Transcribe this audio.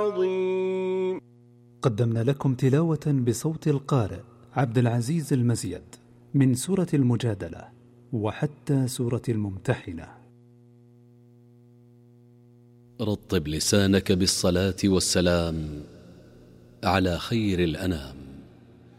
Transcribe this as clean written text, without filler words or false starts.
عظيم. قدمنا لكم تلاوة بصوت القارئ عبد العزيز المزيد من سورة المجادلة وحتى سورة الممتحنة. رطب لسانك بالصلاة والسلام على خير الأنام.